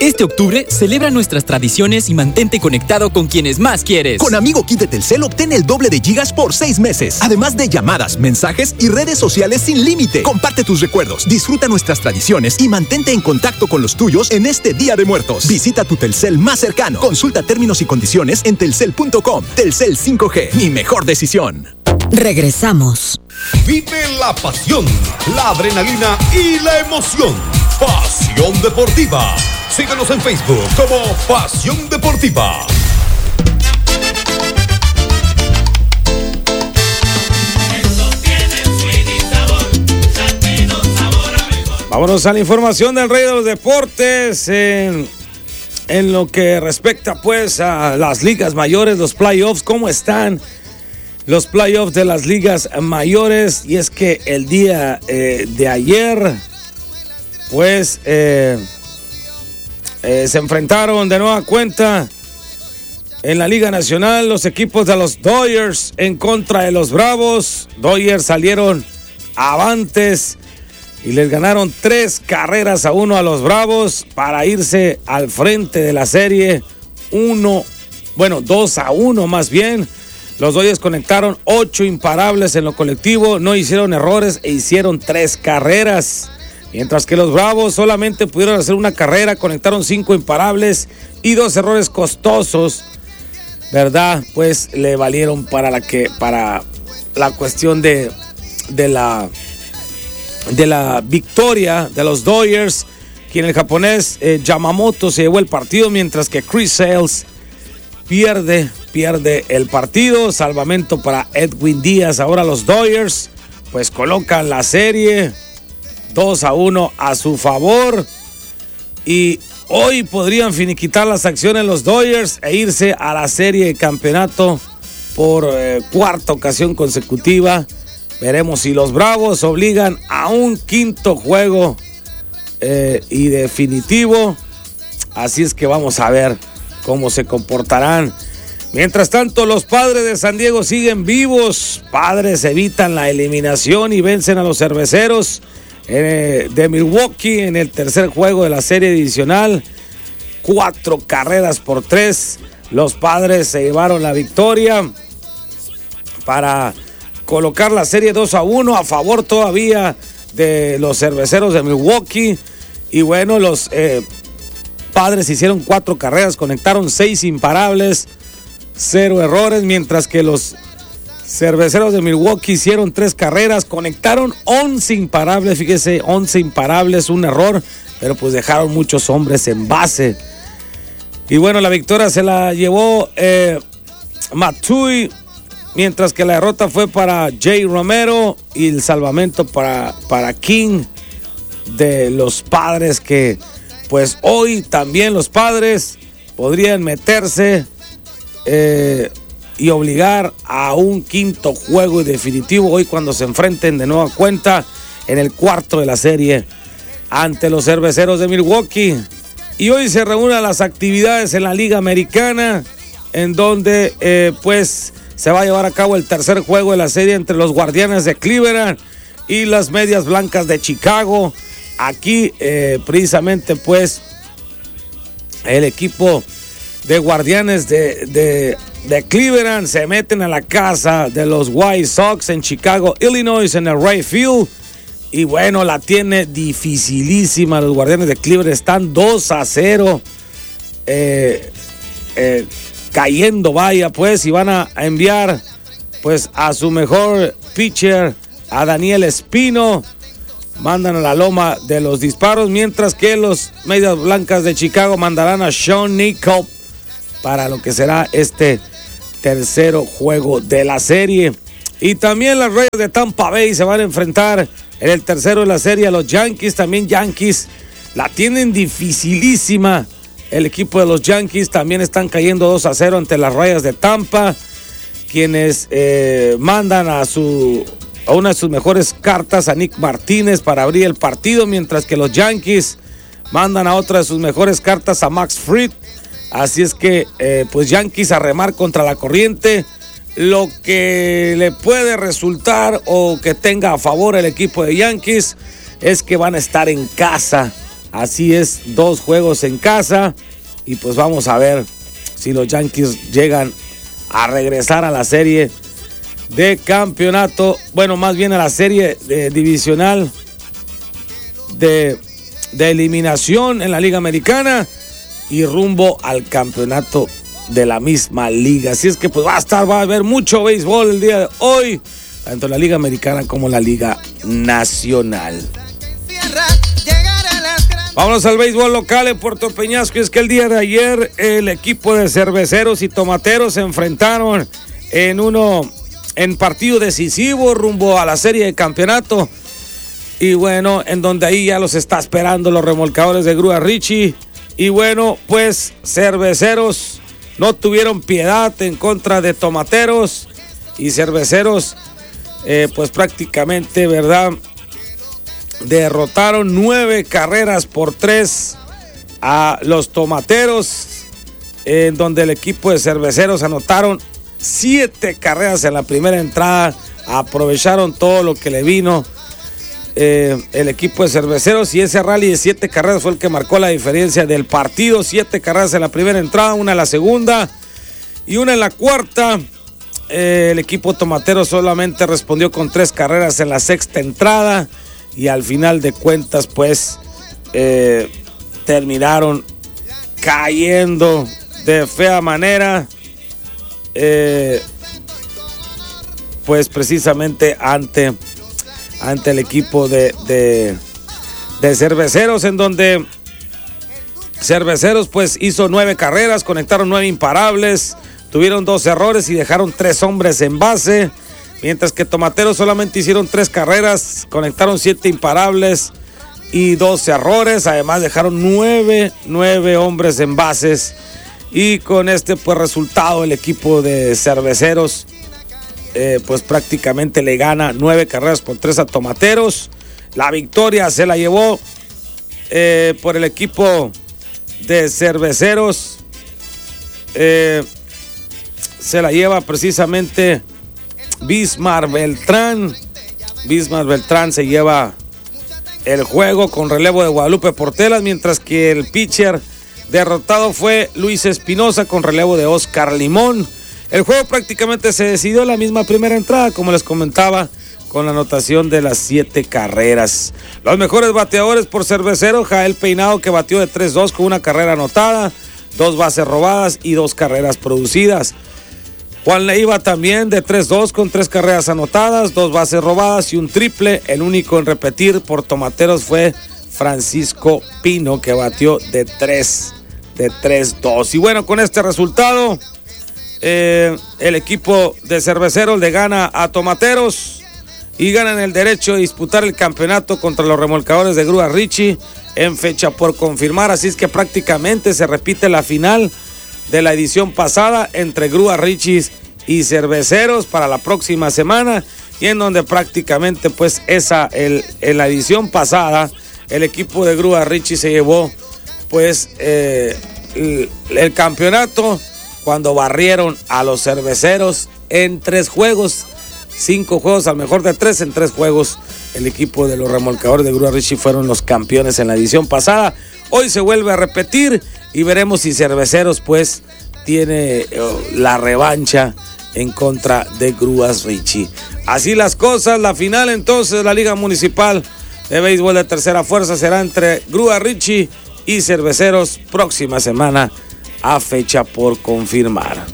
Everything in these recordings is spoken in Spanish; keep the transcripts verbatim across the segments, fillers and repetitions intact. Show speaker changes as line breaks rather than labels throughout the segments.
Este octubre, celebra nuestras tradiciones y mantente conectado con quienes más quieres.
Con Amigo Kit de Telcel obtén el doble de gigas por seis meses. Además de llamadas, mensajes y redes sociales sin límite. Comparte tus recuerdos, disfruta nuestras tradiciones y mantente en contacto con los tuyos en este Día de Muertos. Visita tu Telcel más cercano. Consulta términos y condiciones en telcel punto com. Telcel cinco G, mi mejor decisión.
Regresamos.
Vive la pasión, la adrenalina y la emoción. Pasión Deportiva. Síguenos en Facebook como Pasión Deportiva.
Vámonos a la información del Rey de los Deportes en, en lo que respecta pues a las ligas mayores, los playoffs, ¿cómo están los playoffs de las ligas mayores? Y es que el día eh, de ayer pues eh, eh, se enfrentaron de nueva cuenta en la Liga Nacional los equipos de los Dodgers en contra de los Bravos. Dodgers salieron avantes y les ganaron tres carreras a uno a los Bravos para irse al frente de la serie. Uno, bueno, dos a uno más bien. Los Dodgers conectaron ocho imparables en lo colectivo, no hicieron errores e hicieron tres carreras. Mientras que los Bravos solamente pudieron hacer una carrera, conectaron cinco imparables y dos errores costosos, ¿verdad? Pues le valieron para la que para la cuestión de, de la de la victoria de los Dodgers, quien el japonés eh, Yamamoto se llevó el partido, mientras que Chris Sales pierde, pierde el partido. Salvamento para Edwin Díaz. Ahora los Dodgers pues colocan la serie dos a uno a su favor. Y hoy podrían finiquitar las acciones los Dodgers e irse a la serie de campeonato por eh, cuarta ocasión consecutiva. Veremos si los Bravos obligan a un quinto juego eh, y definitivo. Así es que vamos a ver cómo se comportarán. Mientras tanto, los Padres de San Diego siguen vivos. Padres evitan la eliminación y vencen a los Cerveceros eh, de Milwaukee en el tercer juego de la serie divisional. Cuatro carreras por tres. Los Padres se llevaron la victoria para colocar la serie dos a uno a favor todavía de los Cerveceros de Milwaukee. Y bueno, los eh, Padres hicieron cuatro carreras, conectaron seis imparables, cero errores, mientras que los Cerveceros de Milwaukee hicieron tres carreras, conectaron once imparables. Fíjese, once imparables, un error, pero pues dejaron muchos hombres en base. Y bueno, la victoria se la llevó eh, Matsui, mientras que la derrota fue para Jay Romero y el salvamento para, para King de los Padres, que pues hoy también los Padres podrían meterse eh, y obligar a un quinto juego definitivo hoy cuando se enfrenten de nueva cuenta en el cuarto de la serie ante los Cerveceros de Milwaukee. Y hoy se reúnen las actividades en la Liga Americana, en donde eh, pues se va a llevar a cabo el tercer juego de la serie entre los Guardianes de Cleveland y las Medias Blancas de Chicago. Aquí eh, precisamente pues el equipo de Guardianes de, de, de Cleveland se meten a la casa de los White Sox en Chicago, Illinois, en el right field. Y bueno, la tiene dificilísima. Los Guardianes de Cleveland están dos a cero. Eh, eh, cayendo, vaya, pues, y van a enviar pues a su mejor pitcher, a Daniel Espino. Mandan a la loma de los disparos, mientras que los Medias Blancas de Chicago mandarán a Sean Nicol para lo que será este tercer juego de la serie. Y también las Reyes de Tampa Bay se van a enfrentar en el tercero de la serie a los Yankees. También Yankees la tienen dificilísima. El equipo de los Yankees también están cayendo dos a cero ante las Rayas de Tampa, quienes eh, mandan a su a una de sus mejores cartas a Nick Martínez para abrir el partido, mientras que los Yankees mandan a otra de sus mejores cartas a Max Fried. Así es que eh, pues Yankees a remar contra la corriente. Lo que le puede resultar o que tenga a favor el equipo de Yankees es que van a estar en casa Así es, dos juegos en casa. Y pues vamos a ver si los Yankees llegan a regresar a la serie de campeonato. Bueno, más bien a la serie de divisional de, de eliminación en la Liga Americana y rumbo al campeonato de la misma liga. Así es que pues va a estar, va a haber mucho béisbol el día de hoy, tanto en la Liga Americana como en la Liga Nacional. Vámonos al béisbol local en Puerto Peñasco. Y es que el día de ayer el equipo de Cerveceros y Tomateros se enfrentaron en uno en partido decisivo rumbo a la serie de campeonato. Y bueno, en donde ahí ya los está esperando los remolcadores de Grúa Richie. Y bueno, pues Cerveceros no tuvieron piedad en contra de Tomateros. Y Cerveceros, eh, pues prácticamente, ¿verdad?, derrotaron nueve carreras por tres a los Tomateros, en donde el equipo de Cerveceros anotaron siete carreras en la primera entrada. Aprovecharon todo lo que le vino eh, el equipo de Cerveceros, y ese rally de siete carreras fue el que marcó la diferencia del partido. Siete carreras en la primera entrada, una en la segunda y una en la cuarta. Eh, el equipo Tomatero solamente respondió con tres carreras en la sexta entrada. Y al final de cuentas, pues, eh, terminaron cayendo de fea manera, eh, pues precisamente ante, ante el equipo de, de, de Cerveceros, en donde Cerveceros pues hizo nueve carreras, conectaron nueve imparables, tuvieron dos errores y dejaron tres hombres en base. Mientras que Tomateros solamente hicieron tres carreras, conectaron siete imparables y dos errores. Además dejaron nueve, nueve hombres en bases. Y con este pues resultado el equipo de Cerveceros eh, pues prácticamente le gana nueve carreras por tres a Tomateros. La victoria se la llevó eh, por el equipo de Cerveceros. Eh, se la lleva precisamente Bismar Beltrán. Bismar Beltrán se lleva el juego con relevo de Guadalupe Portelas, mientras que el pitcher derrotado fue Luis Espinosa con relevo de Oscar Limón. El juego prácticamente se decidió en la misma primera entrada, como les comentaba, con la anotación de las siete carreras. Los mejores bateadores por Cervecero: Jael Peinado, que batió de tres dos con una carrera anotada, dos bases robadas y dos carreras producidas. Juan Leiva también de tres dos con tres carreras anotadas, dos bases robadas y un triple. El único en repetir por Tomateros fue Francisco Pino, que batió de tres dos. Y bueno, con este resultado, eh, el equipo de Cerveceros le gana a Tomateros y ganan el derecho de disputar el campeonato contra los remolcadores de Grúa Richie en fecha por confirmar. Así es que prácticamente se repite la final de la edición pasada entre Grúa Richie y Cerveceros para la próxima semana, y en donde prácticamente pues esa el, en la edición pasada el equipo de Grúa Richie se llevó pues eh, el, el campeonato cuando barrieron a los Cerveceros en tres juegos, cinco juegos al mejor de tres. En tres juegos el equipo de los remolcadores de Grúa Richie fueron los campeones en la edición pasada. Hoy se vuelve a repetir y veremos si Cerveceros pues tiene uh, la revancha en contra de Grúas Richie. Así las cosas, la final entonces de la Liga Municipal de Béisbol de Tercera Fuerza será entre Grúa Richie y Cerveceros próxima semana, a fecha por confirmar.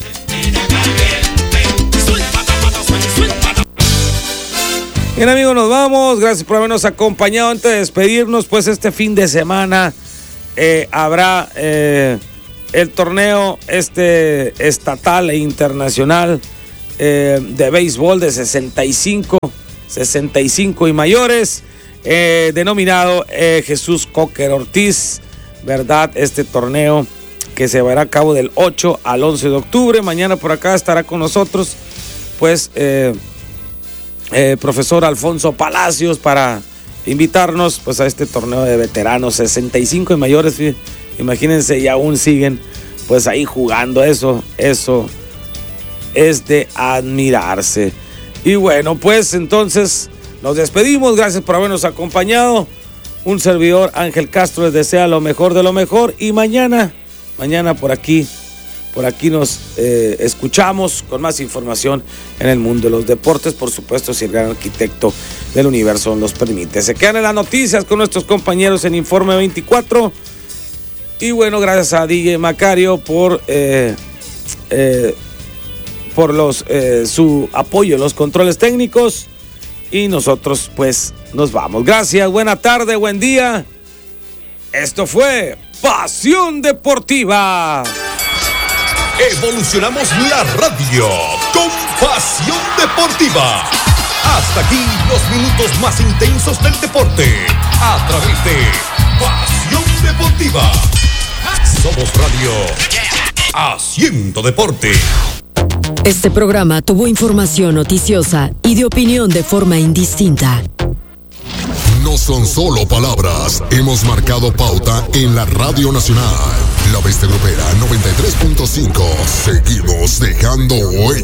Bien, amigos, nos vamos. Gracias por habernos acompañado. Antes de despedirnos, pues este fin de semana eh, habrá eh, el torneo este estatal e internacional eh, de béisbol de sesenta y cinco y mayores, eh, denominado eh, Jesús Cocker Ortiz, ¿verdad? Este torneo que se llevará a cabo del ocho al once de octubre. Mañana por acá estará con nosotros, pues, eh, Eh, profesor Alfonso Palacios, para invitarnos pues a este torneo de veteranos sesenta y cinco y mayores. Imagínense, y aún siguen pues ahí jugando. Eso, eso es de admirarse. Y bueno, pues entonces nos despedimos. Gracias por habernos acompañado. Un servidor, Ángel Castro, les desea lo mejor de lo mejor. Y mañana, mañana por aquí, por aquí nos eh, escuchamos con más información en el mundo de los deportes. Por supuesto, si el gran arquitecto del universo nos permite. Se quedan en las noticias con nuestros compañeros en Informe veinticuatro. Y bueno, gracias a D J Macario por, eh, eh, por los, eh, su apoyo en los controles técnicos. Y nosotros pues nos vamos. Gracias, buena tarde, buen día. Esto fue Pasión Deportiva.
Evolucionamos la radio con Pasión Deportiva. Hasta aquí los minutos más intensos del deporte. A través de Pasión Deportiva. Somos Radio Haciendo Deporte.
Este programa tuvo información noticiosa y de opinión de forma indistinta.
No son solo palabras, hemos marcado pauta en la Radio Nacional. La Bestia Grupera noventa y tres punto cinco. Seguimos dejando huella.